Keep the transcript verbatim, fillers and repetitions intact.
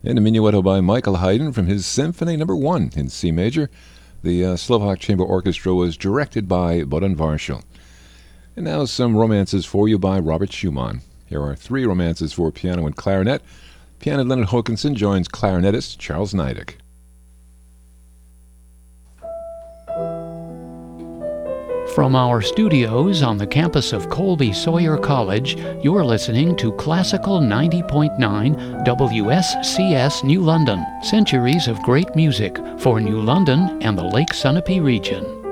And a minuetto by Michael Haydn from his Symphony Number One in C major. The uh, Slovak Chamber Orchestra was directed by Bohdan Varshel. And now some romances for you by Robert Schumann. Here are three romances for piano and clarinet. Pianist Leonard Hokanson joins clarinetist Charles Niedek. From our studios on the campus of Colby Sawyer College, you're listening to Classical ninety point nine W S C S New London. Centuries of great music for New London and the Lake Sunapee region.